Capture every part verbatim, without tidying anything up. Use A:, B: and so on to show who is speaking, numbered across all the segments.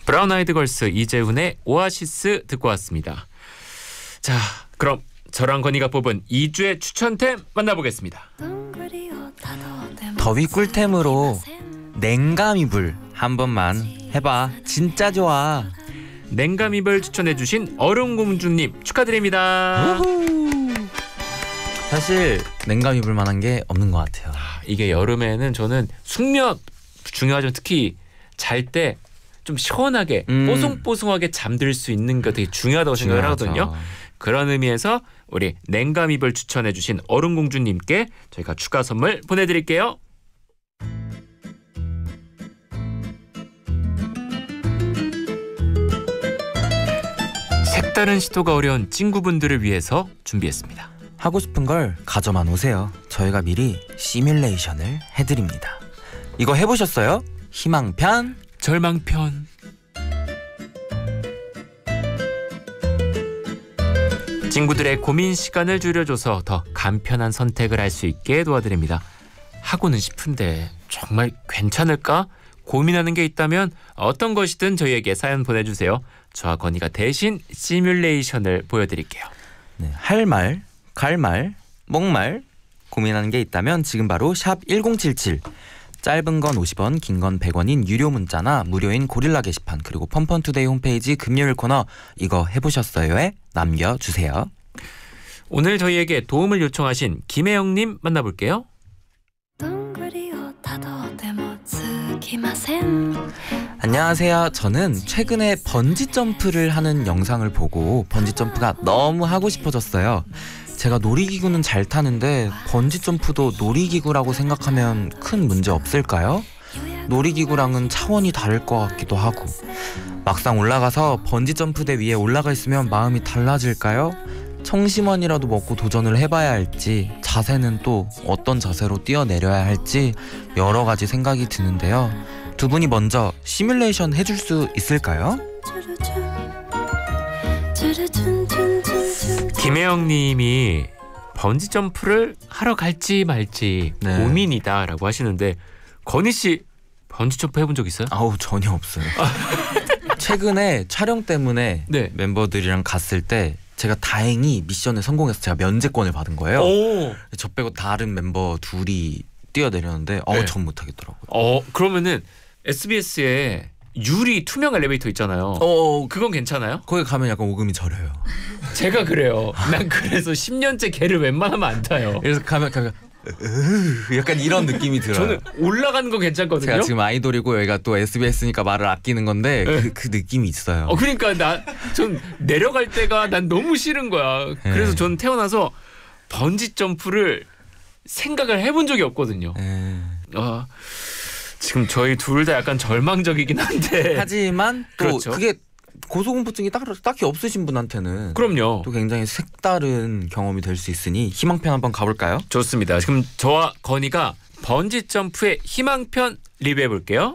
A: 브라운 아이드 걸스 이재훈의 오아시스 듣고 왔습니다. 자, 그럼 저랑 건이가 뽑은 이 주의 추천템 만나보겠습니다.
B: 더위 꿀템으로 냉감이불 한 번만 해봐. 진짜 좋아.
A: 냉감이불 추천해주신 얼음공주님 축하드립니다.
B: 우후. 사실 냉감이불 만한 게 없는 것 같아요.
A: 아, 이게 여름에는 저는 숙면 중요하죠. 특히 잘 때 좀 시원하게 음. 뽀송뽀송하게 잠들 수 있는 게 되게 중요하다고 생각을 하거든요. 그런 의미에서 우리 냉감이불 추천해주신 얼음공주님께 저희가 추가 선물 보내드릴게요. 색다른 시도가 어려운 친구분들을 위해서 준비했습니다.
B: 하고 싶은 걸 가져만 오세요. 저희가 미리 시뮬레이션을 해드립니다. 이거 해보셨어요? 희망편,
A: 절망편. 친구들의 고민 시간을 줄여줘서 더 간편한 선택을 할 수 있게 도와드립니다. 하고는 싶은데 정말 괜찮을까? 고민하는 게 있다면 어떤 것이든 저희에게 사연 보내주세요. 저와 건이가 대신 시뮬레이션을 보여드릴게요.
B: 네, 할 말, 갈 말, 목말 고민하는 게 있다면 지금 바로 샵 일공칠칠, 짧은 건 오십 원, 긴 건 백 원인 유료 문자나 무료인 고릴라 게시판, 그리고 펀펀투데이 홈페이지 금요일 코너 이거 해보셨어요에 남겨주세요.
A: 오늘 저희에게 도움을 요청하신 김혜영님 만나볼게요.
B: 안녕하세요. 저는 최근에 번지점프를 하는 영상을 보고 번지점프가 너무 하고 싶어졌어요. 제가 놀이기구는 잘 타는데 번지점프도 놀이기구라고 생각하면 큰 문제 없을까요? 놀이기구랑은 차원이 다를 것 같기도 하고. 막상 올라가서 번지점프대 위에 올라가 있으면 마음이 달라질까요? 청심원이라도 먹고 도전을 해봐야 할지, 자세는 또 어떤 자세로 뛰어내려야 할지 여러 가지 생각이 드는데요. 두 분이 먼저 시뮬레이션 해줄 수 있을까요?
A: 김혜영님이 번지점프를 하러 갈지 말지 네. 고민이다라고 하시는데, 건희씨 번지점프 해본 적 있어요?
B: 아우 전혀 없어요. 최근에 촬영 때문에 네. 멤버들이랑 갔을 때 제가 다행히 미션에 성공해서 제가 면제권을 받은 거예요. 오. 저 빼고 다른 멤버 둘이 뛰어내렸는데 어우 네. 전 못하겠더라고요.
A: 어 그러면은 에스비에스에 유리 투명 엘리베이터 있잖아요.
B: 어
A: 그건 괜찮아요?
B: 거기 가면 약간 오금이 저려요.
A: 제가 그래요. 난 그래서 십 년째 걔를 웬만하면 안 타요.
B: 그래서 가면 가면 약간 이런 느낌이 들어요.
A: 저는 올라가는 거 괜찮거든요.
B: 제가 지금 아이돌이고 여기가 또 에스비에스니까 말을 아끼는 건데 네. 그, 그 느낌이 있어요.
A: 어 그러니까 나 전 내려갈 때가 난 너무 싫은 거야. 네. 그래서 전 태어나서 번지 점프를 생각을 해본 적이 없거든요. 네. 아 지금 저희 둘 다 약간 절망적이긴 한데
B: 하지만 또
A: 그렇죠.
B: 그게 고소공포증이 딱, 딱히 없으신 분한테는
A: 그럼요.
B: 또 굉장히 색다른 경험이 될 수 있으니 희망편 한번 가볼까요?
A: 좋습니다. 지금 저와 건이가 번지 점프의 희망편 리뷰해 볼게요.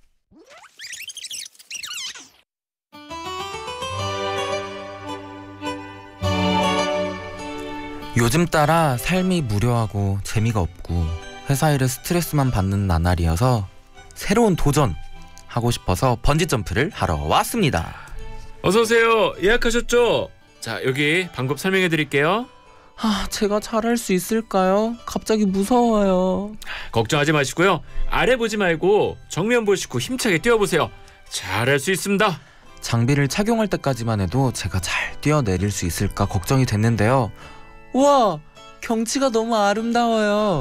B: 요즘 따라 삶이 무료하고 재미가 없고 회사 일에 스트레스만 받는 나날이어서 새로운 도전 하고 싶어서 번지 점프를 하러 왔습니다.
A: 어서 오세요. 예약하셨죠? 자, 여기 방법 설명해 드릴게요.
B: 아, 제가 잘할 수 있을까요? 갑자기 무서워요.
A: 걱정하지 마시고요. 아래 보지 말고 정면 보시고 힘차게 뛰어보세요. 잘할 수 있습니다.
B: 장비를 착용할 때까지만 해도 제가 잘 뛰어내릴 수 있을까 걱정이 됐는데요. 우와, 경치가 너무 아름다워요.